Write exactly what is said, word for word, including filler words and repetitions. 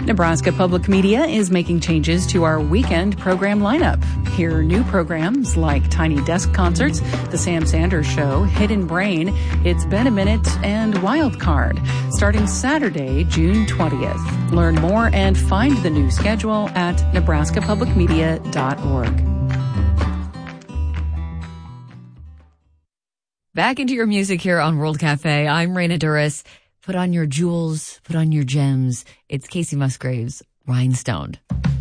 Nebraska Public Media is making changes to our weekend program lineup. Hear new programs like Tiny Desk Concerts, The Sam Sanders Show, Hidden Brain, It's Been a Minute, and Wild Card, starting Saturday, June twentieth. Learn more and find the new schedule at nebraska public media dot org. Back into your music here on World Cafe. I'm Raina Duras. Put on your jewels, put on your gems. It's Casey Musgraves, Rhinestoned.